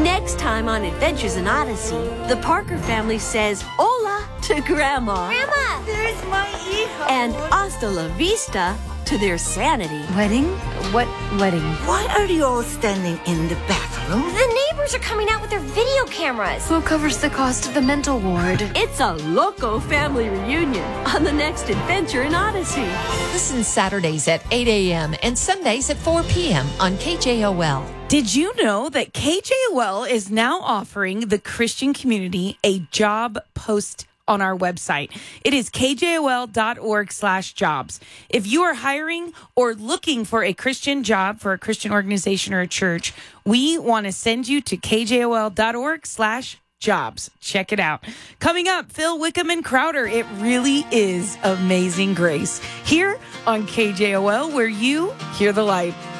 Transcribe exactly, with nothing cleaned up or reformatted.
Next time on Adventures in Odyssey, the Parker family says hola to Grandma. Grandma! There's my hijo. And hasta la vista to their sanity. Wedding? What wedding? Why are you all standing in the bathroom? The neighbors are coming out with their video cameras. Who covers the cost of the mental ward? It's a loco family reunion on the next Adventure in Odyssey. Listen Saturdays at eight a.m. and Sundays at four p.m. on K J O L. Did you know that K J O L is now offering the Christian community a job post on our website? It is kjol.org slash jobs. If you are hiring or looking for a Christian job for a Christian organization or a church, we want to send you to kjol.org slash jobs. Check it out. Coming up, Phil Wickham and Crowder. It really is Amazing Grace here on K J O L, where you hear the light.